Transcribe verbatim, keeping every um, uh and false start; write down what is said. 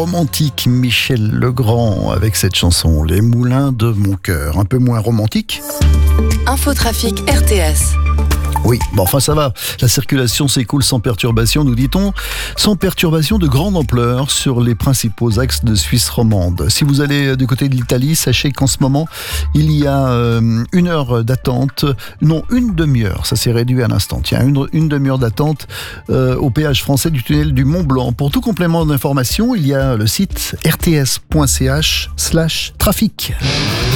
romantique Michel Legrand avec cette chanson Les Moulins de mon cœur. Un peu moins romantique. Infotrafic R T S. Oui, bon enfin ça va, la circulation s'écoule sans perturbation, nous dit-on, sans perturbation de grande ampleur sur les principaux axes de Suisse romande. Si vous allez du côté de l'Italie, sachez qu'en ce moment, il y a euh, une heure d'attente, non une demi-heure, ça s'est réduit à l'instant, tiens, une, une demi-heure d'attente euh, au péage français du tunnel du Mont Blanc. Pour tout complément d'information, il y a le site r t s point c h slash trafic.